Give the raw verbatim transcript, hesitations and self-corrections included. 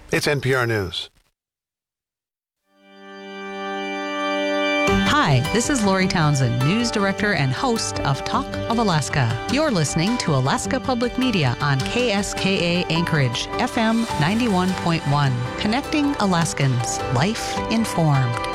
It's N P R News. Hi, this is Lori Townsend, News Director and host of Talk of Alaska. You're listening to Alaska Public Media on K S K A Anchorage, F M ninety-one point one, connecting Alaskans, life informed.